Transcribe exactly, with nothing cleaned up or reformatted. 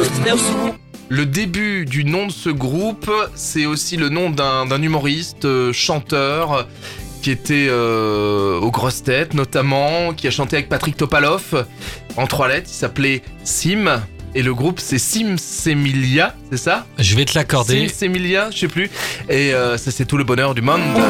Le début du nom de ce groupe, c'est aussi le nom d'un, d'un humoriste, euh, chanteur, qui était euh, aux grosses têtes notamment, qui a chanté avec Patrick Topalov. En trois lettres, il s'appelait Sim. Et le groupe, c'est Sim Semilia, c'est ça ? Je vais te l'accorder. Sim Semilia, je sais plus. Et euh, ça, c'est tout le bonheur du monde.